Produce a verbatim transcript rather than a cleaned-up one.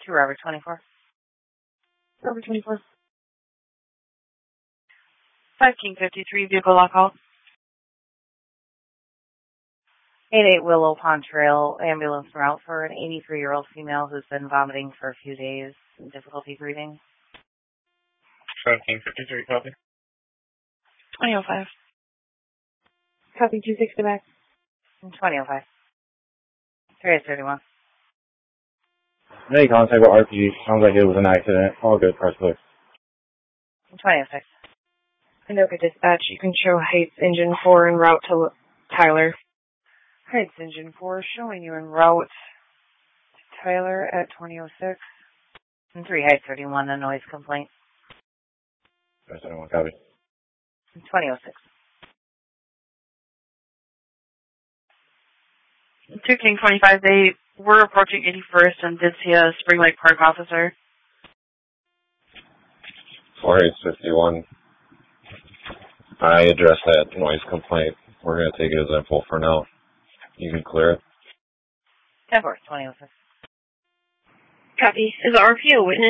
To Robert twenty-four. Robert twenty-four. five King fifty-three, vehicle lock call. eight eight Willow Pond Trail, ambulance route for an eighty-three-year-old female who's been vomiting for a few days and difficulty breathing. five King fifty-three, copy. twenty oh five. Copy two sixty back. twenty oh five. three eight thirty-one. Any contact with R P. Sounds like it was an accident. All good, press clear. twenty oh six. Anoka Dispatch, you can show Heights Engine four en route to Tyler. Heights Engine four showing you en route to Tyler at twenty oh six. And three Heights thirty-one, a noise complaint. Press thirty-one, copy. twenty oh six. two King twenty-five, they were approaching eighty-first and did see a Spring Lake Park officer. four eight fifty-one. I addressed that noise complaint. We're going to take it as info for now. You can clear it. ten four, twenty oh six. Copy. Is the R P a witness?